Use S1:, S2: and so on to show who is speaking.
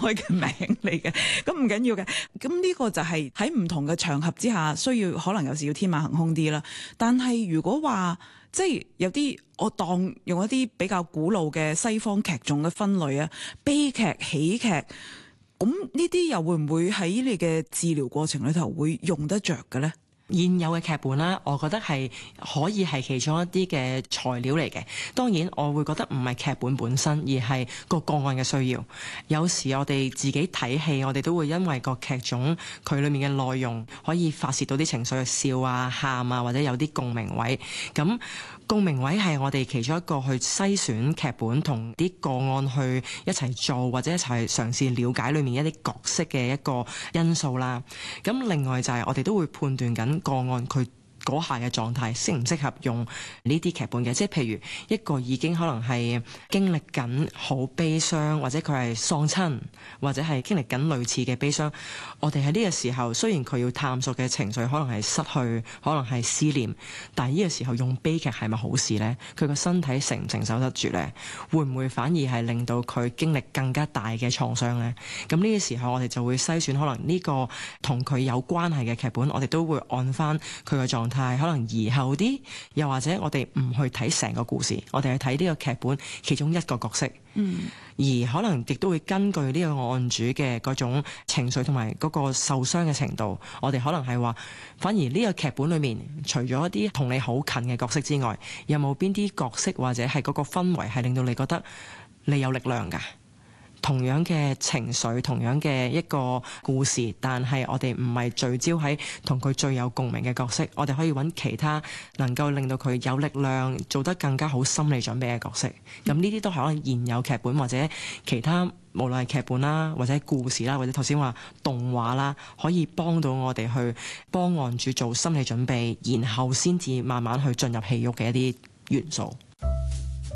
S1: 開嘅名嚟嘅，咁唔緊要嘅。咁呢個就係喺唔同嘅場合之下，需要可能有時要天馬行空啲啦。但係如果話即係有啲我當用一啲比較古老嘅西方劇種嘅分類啊，悲劇、喜劇，咁呢啲又會唔會喺你嘅治療過程裏頭會用得着嘅呢？
S2: 現有嘅劇本啦，我覺得係可以係其中一啲嘅材料嚟嘅。當然，我會覺得唔係劇本本身，而係個個案嘅需要。有時我哋自己睇戲，我哋都會因為個劇種佢裡面嘅內容可以發泄到啲情緒，笑啊、喊啊，或者有啲共鳴位。咁共鳴位係我哋其中一個去篩選劇本同啲個案去一齊做，或者一齊嘗試了解裡面一啲角色嘅一個因素啦。咁另外就係我哋都會判斷緊個案佢嗰下嘅狀態適唔適合用呢啲劇本嘅，即係譬如一個已經可能係經歷緊好悲傷，或者佢係喪親，或者係經歷緊類似嘅悲傷，我哋喺呢個時候雖然佢要探索嘅情緒可能係失去，可能係思念，但係呢個時候用悲劇係咪好事呢？佢個身體承唔承受得住呢？會唔會反而係令到佢經歷更加大嘅創傷呢？咁呢個時候我哋就會篩選可能呢個同佢有關係嘅劇本，我哋都會按翻佢嘅狀態。可能移後啲，又或者我哋唔去睇成個故事，我哋去睇呢個劇本其中一個角色，而可能亦都會根據呢個案主嘅嗰種情緒同埋嗰個受傷嘅程度，我哋可能係話，反而呢個劇本裏面除咗一啲同你好近嘅角色之外，有冇邊啲角色或者係嗰個氛圍係令到你覺得你有力量㗎？同樣嘅情緒，同樣嘅一個故事，但係我哋唔係聚焦喺同佢最有共鳴嘅角色，我哋可以揾其他能夠令到佢有力量、做得更加好心理準備嘅角色。咁呢啲都係可能現有劇本或者其他，無論係劇本啦，或者故事啦，或者頭先話動畫啦，可以幫到我哋去幫案主做心理準備，然後先至慢慢去進入戲肉嘅一啲元素。